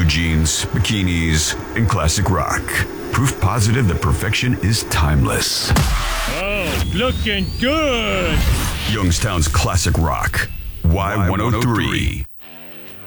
jeans, bikinis, and classic rock. Proof positive that perfection is timeless. Oh, looking good! Youngstown's classic rock. Y103.